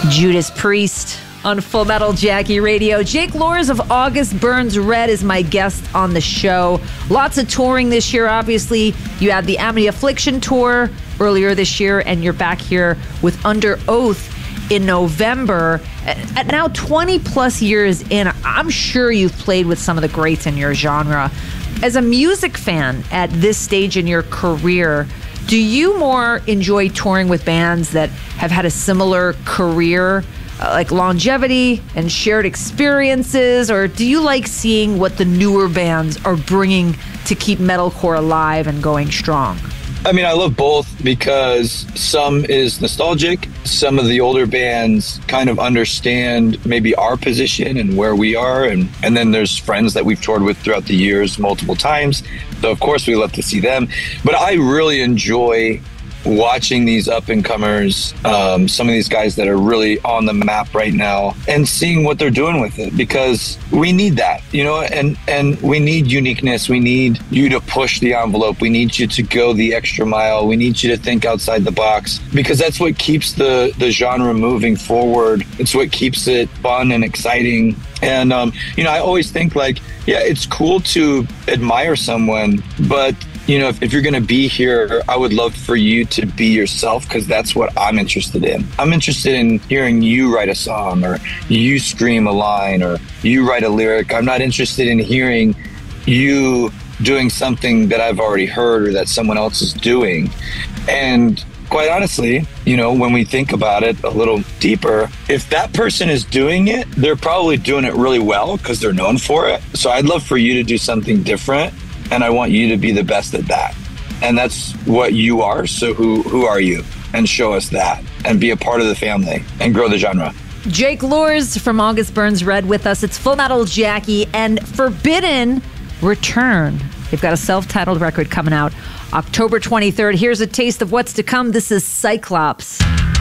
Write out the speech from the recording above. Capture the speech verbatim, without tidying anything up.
Judas Priest on Full Metal Jackie Radio. Jake Luhrs of August Burns Red is my guest on the show. Lots of touring this year, obviously. You had the Amity Affliction tour earlier this year, and you're back here with Under Oath in November. At now twenty plus years in, I'm sure you've played with some of the greats in your genre. As a music fan at this stage in your career, do you more enjoy touring with bands that have had a similar career, uh, like longevity and shared experiences, or do you like seeing what the newer bands are bringing to keep metalcore alive and going strong? I mean, I love both because some is nostalgic. Some of the older bands kind of understand maybe our position and where we are. And, and then there's friends that we've toured with throughout the years multiple times. So, of course, we love to see them. But I really enjoy watching these up-and-comers, um, some of these guys that are really on the map right now, and seeing what they're doing with it, because we need that, you know, and, and we need uniqueness. We need you to push the envelope. We need you to go the extra mile. We need you to think outside the box, because that's what keeps the, the genre moving forward. It's what keeps it fun and exciting. And, um, you know, I always think like, yeah, it's cool to admire someone, but you know, if, if you're going to be here, I would love for you to be yourself, because that's what I'm interested in. I'm interested in hearing you write a song, or you scream a line, or you write a lyric. I'm not interested in hearing you doing something that I've already heard or that someone else is doing. And quite honestly, you know, when we think about it a little deeper, if that person is doing it, they're probably doing it really well because they're known for it. So I'd love for you to do something different. And I want you to be the best at that. And that's what you are. So who who are you? And show us that. And be a part of the family. And grow the genre. Jake Luhrs from August Burns Red with us. It's Full Metal Jackie and Forbidden Return. They've got a self-titled record coming out October twenty-third. Here's a taste of what's to come. This is Cyclops.